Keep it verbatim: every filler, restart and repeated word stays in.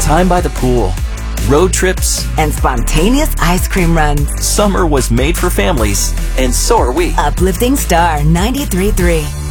time by the pool, road trips, and spontaneous ice cream runs. Summer was made for families, and so are we. Uplifting Star ninety-three point three.